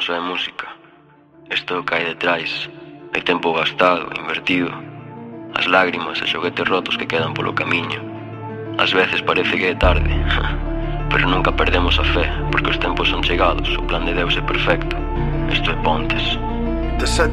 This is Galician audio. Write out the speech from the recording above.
só é música. Isto cae detrás. Hai tempo gastado, invertido. As lágrimas e xoguetes rotos que quedan polo camiño. Ás veces parece que é tarde, pero nunca perdemos a fe, porque os tempos son chegados. O plan de Deus é perfecto. Isto é Pontes. 17